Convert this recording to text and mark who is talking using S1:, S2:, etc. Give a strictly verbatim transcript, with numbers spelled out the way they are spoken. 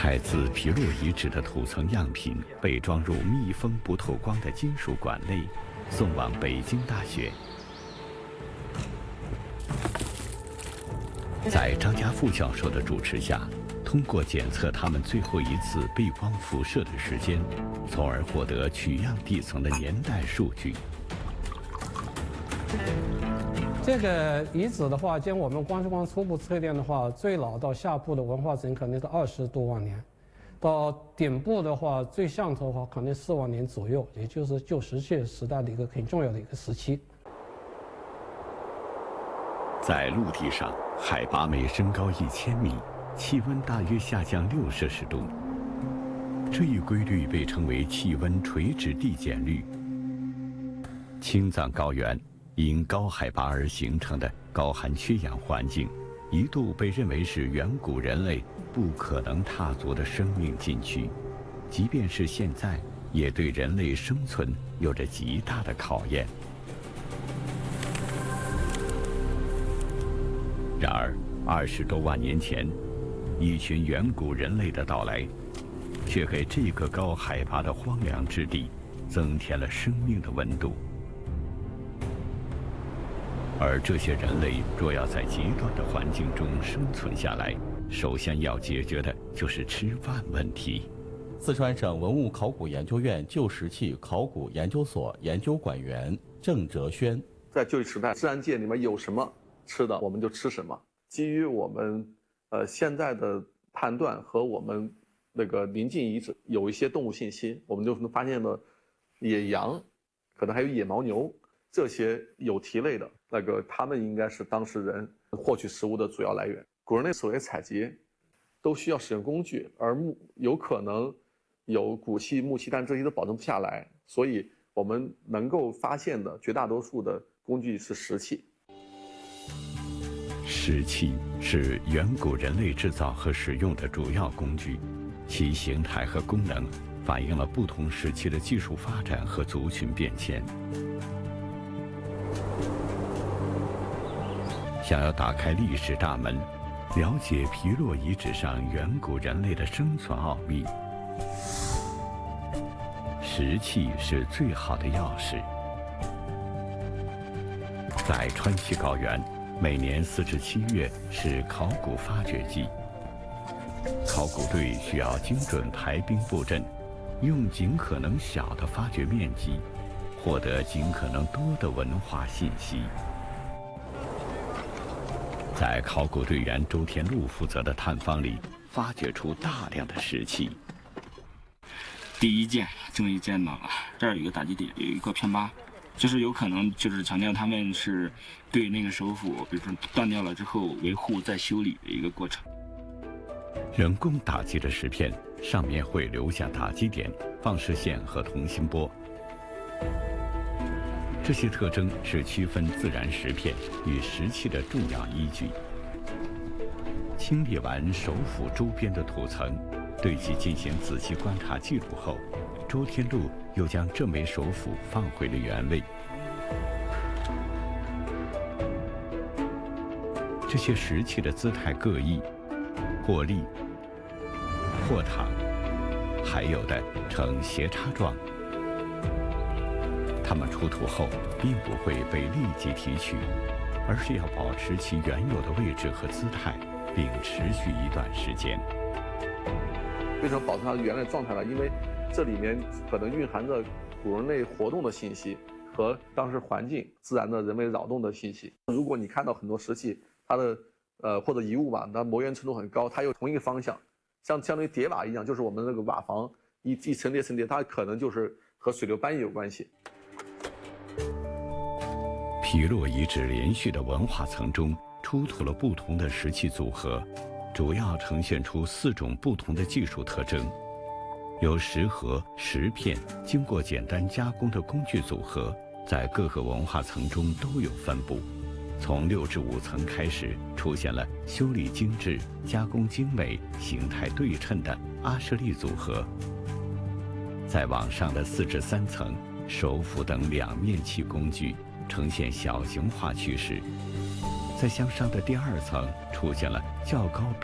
S1: 采自皮洛遗址的土层样品被装入密封不透光的金属管内，送往北京大学。在张家富教授的主持下，通过检测它们最后一次避光辐射的时间，从而获得取样地层的年代数据。
S2: 这个遗址的话，经我们光之光初步测定的话，最老到下部的文化层可能是二十多万年，到顶部的话，最上头的话可能四万年左右，也就是旧石器时代的一个很重要的一个时期。
S1: 在陆地上，海拔每升高一千米，气温大约下降六摄氏度。这一规律被称为气温垂直递减律。青藏高原因高海拔而形成的高含缺氧环境，一度被认为是远古人类不可能踏足的生命禁区，即便是现在，也对人类生存有着极大的考验。然而，二十多万年前，一群远古人类的到来，却给这个高海拔的荒凉之地增添了生命的温度。而这些人类若要在极端的环境中生存下来，首先要解决的就是吃饭问题。
S3: 四川省文物考古研究院旧石器考古研究所研究馆员郑哲轩，
S4: 在旧石器时代，自然界里面有什么吃的，我们就吃什么。基于我们呃现在的判断和我们那个临近遗址有一些动物信息，我们就能发现了野羊，可能还有野牦牛，这些有蹄类的那个，它们应该是当时人获取食物的主要来源。古人类所谓采集，都需要使用工具，而木有可能有骨器、木器，但这些都保证不下来，所以我们能够发现的绝大多数的工具是石器。
S1: 石器是远古人类制造和使用的主要工具，其形态和功能反映了不同时期的技术发展和族群变迁。想要打开历史大门，了解皮洛遗址上远古人类的生存奥秘，石器是最好的钥匙。在川西高原，每年四至七月是考古发掘季，考古队需要精准排兵布阵，用尽可能小的发掘面积，获得尽可能多的文化信息。在考古队员周天禄负责的探方里，发掘出大量的石器。
S5: 第一件终于见到了，这儿有一个打击点，有一个片疤，就是有可能就是强调他们是对那个手斧，比如说断掉了之后维护再修理的一个过程。
S1: 人工打击的石片上面会留下打击点、放射线和同心波。这些特征是区分自然石片与石器的重要依据。清理完手斧周边的土层，对其进行仔细观察记录后，周天禄又将这枚手斧放回了原位。这些石器的姿态各异，或立、或躺，还有的呈斜插状。它们出土后并不会被立即提取，而是要保持其原有的位置和姿态，并持续一段时间。
S4: 为什么保持它原来状态呢？因为这里面可能蕴含着古人类活动的信息和当时环境自然的人为扰动的信息。如果你看到很多石器，它的呃或者遗物吧，它磨圆程度很高，它有同一个方向，像相当于叠瓦一样，就是我们那个瓦房一一层叠层叠，它可能就是和水流搬移有关系。
S1: 皮洛遗址连续的文化层中出土了不同的石器组合，主要呈现出四种不同的技术特征。由石盒、石片经过简单加工的工具组合，在各个文化层中都有分布。从六至五层开始，出现了修理精致、加工精美、形态对称的阿舍利组合。再往上的四至三层，手斧等两面器工具呈现小型化趋势。在向上的第二层出现了较高比